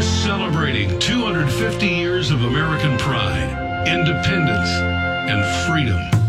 celebrating 250 years of American pride, independence, and freedom.